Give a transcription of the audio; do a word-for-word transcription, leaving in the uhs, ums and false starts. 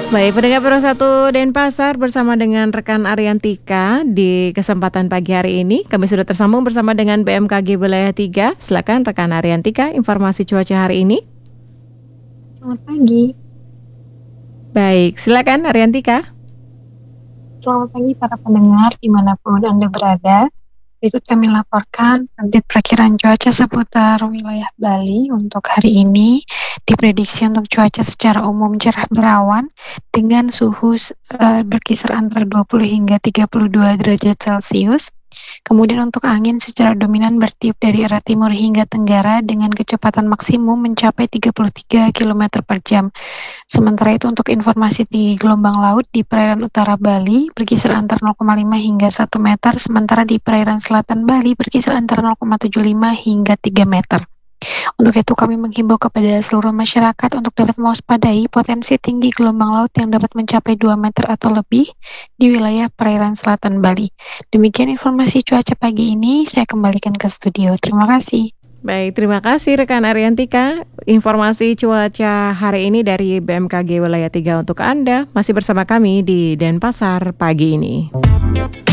Baik, pendengar Pro satu Denpasar bersama dengan rekan Ariantika di kesempatan pagi hari ini. Kami sudah tersambung bersama dengan B M K G Wilayah tiga. Silakan rekan Ariantika, informasi cuaca hari ini. Selamat pagi. Baik, silakan Ariantika. Selamat pagi para pendengar dimanapun Anda berada. Berikut kami laporkan update perkiraan cuaca seputar wilayah Bali untuk hari ini. Diprediksi untuk cuaca secara umum cerah berawan dengan suhu uh, berkisar antara dua puluh hingga tiga puluh dua derajat Celcius. Kemudian untuk angin secara dominan bertiup dari arah timur hingga tenggara dengan kecepatan maksimum mencapai tiga puluh tiga kilometer per jam. Sementara itu untuk informasi tinggi gelombang laut di perairan utara Bali berkisar antara nol koma lima hingga satu meter, sementara di perairan selatan Bali berkisar antara nol koma tujuh lima hingga tiga meter. Untuk itu kami menghimbau kepada seluruh masyarakat untuk dapat mewaspadai potensi tinggi gelombang laut yang dapat mencapai dua meter atau lebih di wilayah perairan selatan Bali. Demikian informasi cuaca pagi ini, saya kembalikan ke studio. Terima kasih. Baik, terima kasih rekan Ariantika. Informasi cuaca hari ini dari B M K G Wilayah tiga untuk Anda. Masih bersama kami di Denpasar pagi ini.